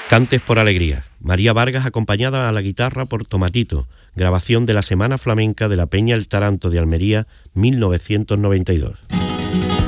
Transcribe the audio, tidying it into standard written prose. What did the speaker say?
Cantes por Alegría. María Vargas acompañada a la guitarra por Tomatito, grabación de la Semana Flamenca de la Peña El Taranto de Almería, 1992.